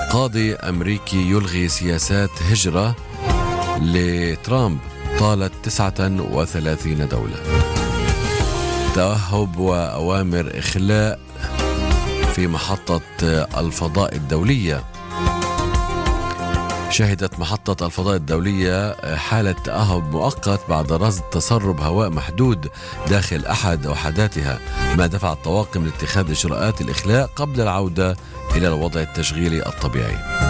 قاضي أمريكي يلغي سياسات هجرة لترامب طالت 39 دولة. توهب وأوامر إخلاء في محطة الفضاء الدولية. شهدت محطة الفضاء الدولية حالة تأهب مؤقت بعد رصد تسرب هواء محدود داخل أحد وحداتها، ما دفع الطواقم لاتخاذ إجراءات الإخلاء قبل العودة إلى الوضع التشغيلي الطبيعي.